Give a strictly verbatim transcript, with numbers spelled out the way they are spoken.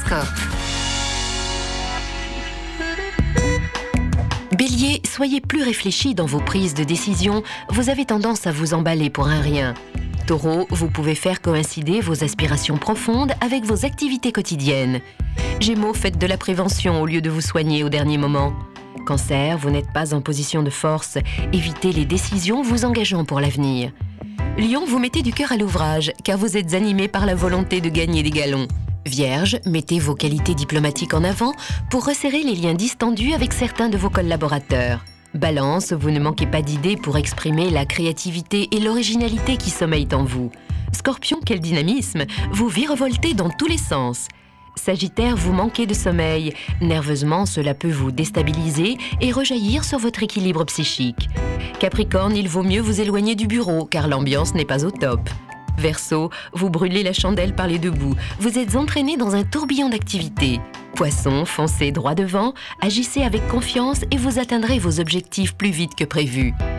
horoscope. Bélier, soyez plus réfléchi dans vos prises de décision, vous avez tendance à vous emballer pour un rien. Taureau, vous pouvez faire coïncider vos aspirations profondes avec vos activités quotidiennes. Gémeaux, faites de la prévention au lieu de vous soigner au dernier moment. Cancer, vous n'êtes pas en position de force, évitez les décisions vous engageant pour l'avenir. Lion, vous mettez du cœur à l'ouvrage, car vous êtes animé par la volonté de gagner des galons. Vierge, mettez vos qualités diplomatiques en avant pour resserrer les liens distendus avec certains de vos collaborateurs. Balance, vous ne manquez pas d'idées pour exprimer la créativité et l'originalité qui sommeillent en vous. Scorpion, quel dynamisme, vous virevoltez dans tous les sens. Sagittaire, vous manquez de sommeil. Nerveusement, cela peut vous déstabiliser et rejaillir sur votre équilibre psychique. Capricorne, il vaut mieux vous éloigner du bureau car l'ambiance n'est pas au top. Verseau, vous brûlez la chandelle par les deux bouts. Vous êtes entraîné dans un tourbillon d'activités. Poisson, foncez droit devant, agissez avec confiance et vous atteindrez vos objectifs plus vite que prévu.